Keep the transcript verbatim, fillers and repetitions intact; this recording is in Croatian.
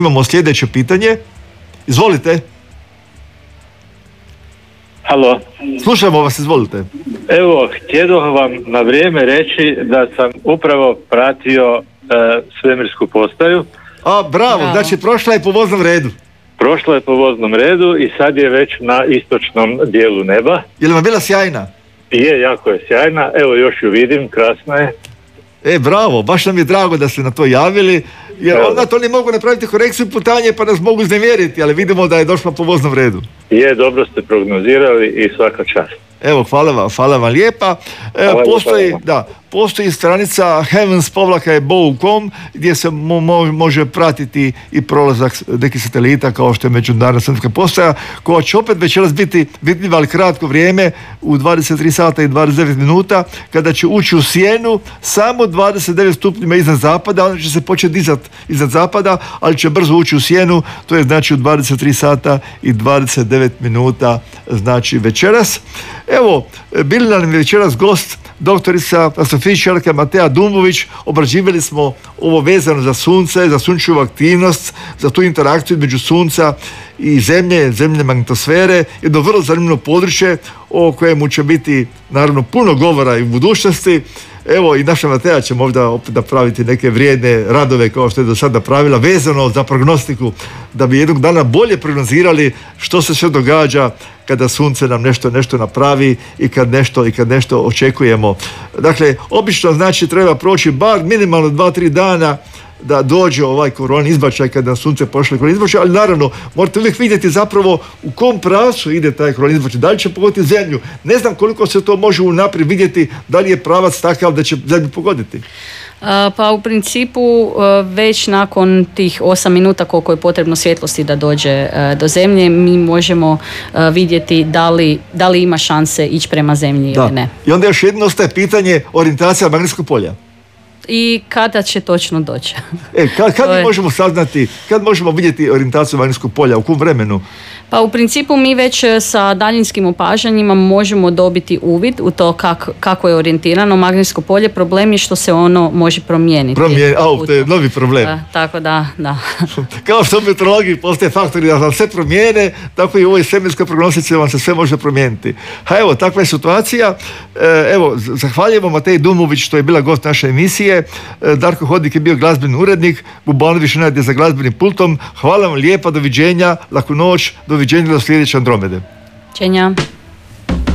Imamo sljedeće pitanje. Izvolite. Halo. Slušamo vas, izvolite. Evo, htjedo vam na vrijeme reći da sam upravo pratio uh, svemirsku postaju. A, bravo, bravo, znači prošla je po voznom redu. Prošla je po voznom redu i sad je već na istočnom dijelu neba. Je li vam bila sjajna? Je, jako je sjajna. Evo, još ju vidim, krasna je. E, bravo, baš nam je drago da ste na to javili, jer onda to ne mogu napraviti korekciju putanje pa nas mogu iznevjeriti, ali vidimo da je došla po voznom redu. Je, dobro ste prognozirali i svaka čast. Evo, hvala vam, hvala vam lijepa. E, postoji, da, postoji stranica heavens povlaka je bow dot com gdje se mo, mo, može pratiti i prolazak nekih satelita kao što je međunarodna svemirska postaja, koja će opet večeras biti vidljiva, ali kratko vrijeme u dvadeset tri sata i dvadeset devet minuta, kada će ući u sjenu samo dvadeset devet stupnjima iznad zapada, onda će se početi dizati iznad zapada, ali će brzo ući u sjenu, to je znači u dvadeset tri sata i dvadeset devet minuta, znači večeras. Evo, bili nam večeras gost doktorica astrofizičarka Matea Dumbović. Obrađivali smo ovo vezano za sunce, za sunčevu aktivnost, za tu interakciju između sunca i zemlje, zemlje magnetosfere, jedno vrlo zanimljivo područje o kojemu će biti naravno puno govora i u budućnosti. Evo, i naša Matea će možda opet napraviti neke vrijedne radove kao što je do sada napravila vezano za prognostiku, da bi jednog dana bolje prognozirali što se sve događa kada sunce nam nešto nešto napravi i kad nešto i kad nešto očekujemo. Dakle, obično znači treba proći bar minimalno dva tri dana da dođe ovaj korona izbačaj kada sunce pošle korona izbačaj, ali naravno morate uvijek vidjeti zapravo u kom pravcu ide taj korona izbačaj, da li će pogoditi zemlju. Ne znam koliko se to može unaprijed vidjeti, da li je pravac takav da će zemlju pogoditi. Pa u principu već nakon tih osam minuta koliko je potrebno svjetlosti da dođe do zemlje, mi možemo vidjeti da li, da li ima šanse ići prema zemlji da. ili ne. I onda još jedno ostaje pitanje orijentacija magnetskog polja. I kada će točno doći? E, kad, kad je... možemo saznati, kad možemo vidjeti orijentaciju magnetskog polja, u kom vremenu? Pa u principu mi već sa daljinskim opažanjima možemo dobiti uvid u to kak, kako je orijentirano magnetsko polje. Problem je što se ono može promijeniti. Promijeniti, a to je novi problem. Da, tako da, da. Kao što u meteorologiji postoje faktori da vam sve promijene, tako i u ovoj svemirskoj prognostici vam se sve može promijeniti. A evo, takva je situacija. Evo, zahvaljujemo Mateji Dumbović što je bila gost naše emisije. Darko Hodnik je bio glazbeni urednik, Bubanović je za glazbenim pultom. Hvala vam lijepa, doviđenja, laku noć, doviđenja do sljedeće Andromede. Čenja.